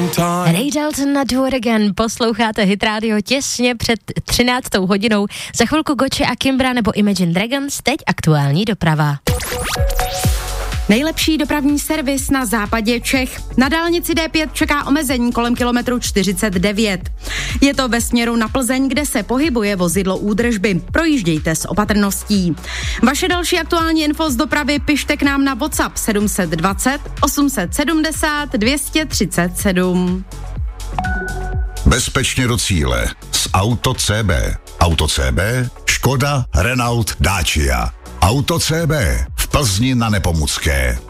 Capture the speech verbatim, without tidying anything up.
Ray Dalton na Do It Again. Posloucháte Hit Radio těsně před třináctou hodinou. Za chvilku Gotye a Kimbra nebo Imagine Dragons, teď aktuální doprava. Nejlepší dopravní servis na západě Čech. Na dálnici D pět čeká omezení kolem kilometru čtyřicet devět. Je to ve směru na Plzeň, kde se pohybuje vozidlo údržby. Projíždějte s opatrností. Vaše další aktuální info z dopravy pište k nám na WhatsApp sedm set dvacet osm set sedmdesát dvě stě třicet sedm. Bezpečně do cíle s Auto C B. Auto C B, Škoda, Renault, Dacia. Auto C B v Plzni na Nepomucké.